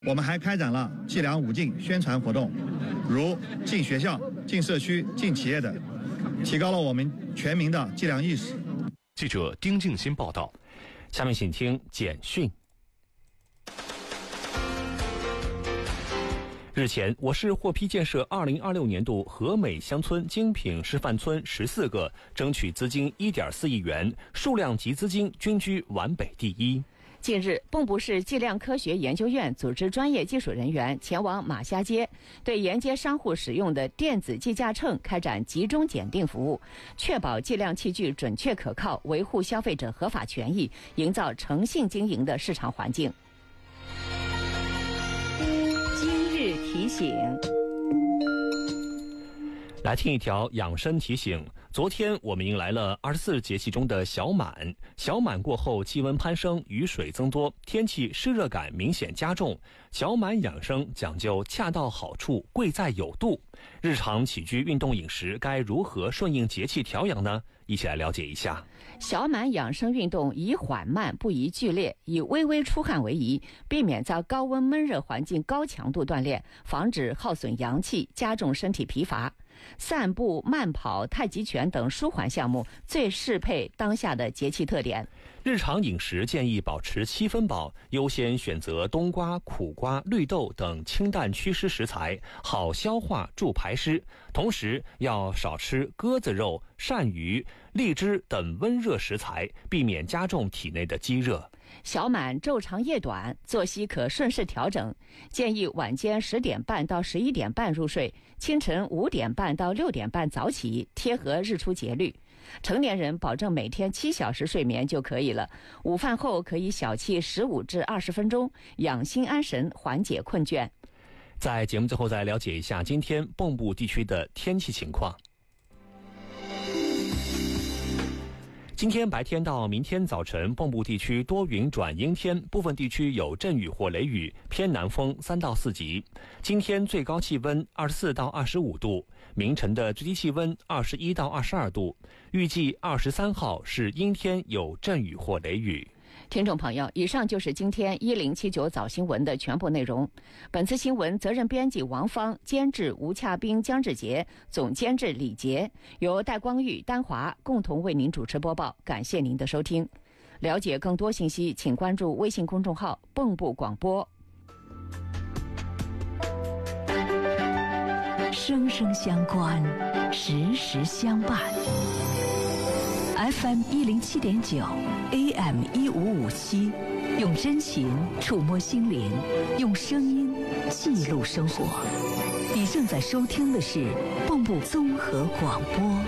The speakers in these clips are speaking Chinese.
我们还开展了剂量5进宣传活动，如进学校、进社区、进企业等，提高了我们全民的剂量意识。 记者丁静新报道。 下面请听简讯。日前，我市获批建设2026年度和美乡村精品示范村14个，争取资金1.4亿元，数量及资金均居皖北第一。 近日，蚌埠市计量科学研究院组织专业技术人员前往马虾街，对沿街商户使用的电子计价秤开展集中检定服务，确保计量器具准确可靠，维护消费者合法权益，营造诚信经营的市场环境。今日提醒。 来听一条养生提醒。昨天我们迎来了24节气中的小满，小满过后气温攀升，雨水增多，天气湿热感明显加重。小满养生讲究恰到好处，贵在有度。日常起居运动饮食该如何顺应节气调养呢？一起来了解一下。 小满养生运动宜缓慢，不宜剧烈，以微微出汗为宜，避免在高温闷热环境高强度锻炼，防止耗损阳气，加重身体疲乏。散步、慢跑、太极拳等舒缓项目最适配当下的节气特点。 日常饮食建议保持7分饱，优先选择冬瓜、苦瓜、绿豆等清淡祛湿食材，好消化助排湿。同时要少吃鸽子肉、鳝鱼、荔枝等温热食材，避免加重体内的积热。 小满昼长夜短，作息可顺势调整，建议晚间10点半到11点半入睡，清晨5点半到6点半早起，贴合日出节律。成年人保证每天7小时睡眠就可以了。午饭后可以小憩15至20分钟，养心安神，缓解困倦。 在节目最后再了解一下今天蚌埠地区的天气情况。今天白天到明天早晨，蚌埠地区多云转阴天，部分地区有阵雨或雷雨，偏南风3到4级。今天最高气温24到25度，明晨的最低气温21到22度。预计23号是阴天，有阵雨或雷雨。 听众朋友，以上就是今天1079早新闻的全部内容。本次新闻责任编辑王芳，监制吴洽斌、江志杰，总监制李杰，由戴光玉、丹华共同为您主持播报。感谢您的收听。了解更多信息，请关注微信公众号“蚌埠广播”。 声声相关，时时相伴。FM 107.9 AM 1557，用真情触摸心灵，用声音记录生活。你正在收听的是蚌埠综合广播。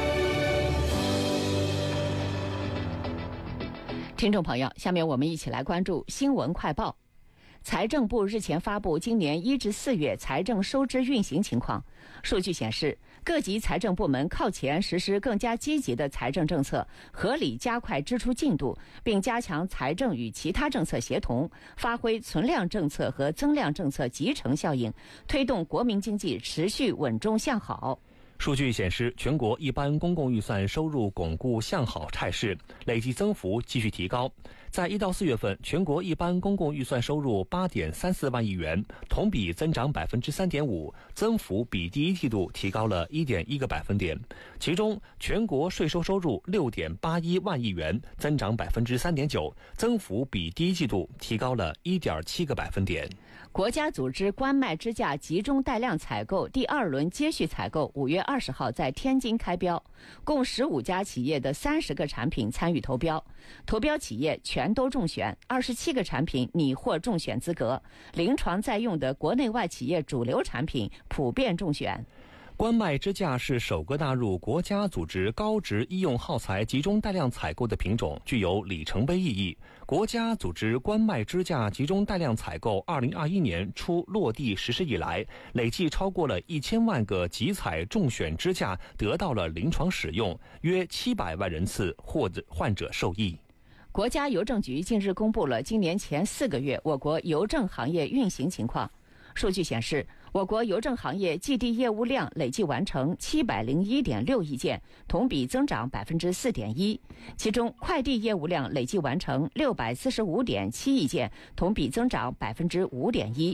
听众朋友，下面我们一起来关注新闻快报。财政部日前发布今年1至4月财政收支运行情况。数据显示，各级财政部门靠前实施更加积极的财政政策，合理加快支出进度，并加强财政与其他政策协同，发挥存量政策和增量政策集成效应，推动国民经济持续稳中向好。 数据显示，全国一般公共预算收入巩固向好态势，累计增幅继续提高。在1到4月份，全国一般公共预算收入8.34万亿元，同比增长3.5%，增幅比第一季度提高了1.1个百分点。其中，全国税收收入6.81万亿元，增长3.9%，增幅比第一季度提高了1.7个百分点。 国家组织关麦支架集中带量采购第2轮接续采购5月20号在天津开标，共15家企业的30个产品参与投标，投标企业全都中选，27个产品拟获中选资格，临床在用的国内外企业主流产品普遍中选。 关麦支架是首个纳入国家组织高值医用耗材集中带量采购的品种，具有里程碑意义。国家组织关麦支架集中带量采购2021年初落地实施以来，累计超过了1000万个集采中选支架得到了临床使用，约700万人次患者受益。 国家邮政局近日公布了今年前4个月我国邮政行业运行情况。 数据显示，我国邮政行业寄递业务量累计完成701.6亿件，同比增长4.1%。其中，快递业务量累计完成645.7亿件，同比增长5.1%。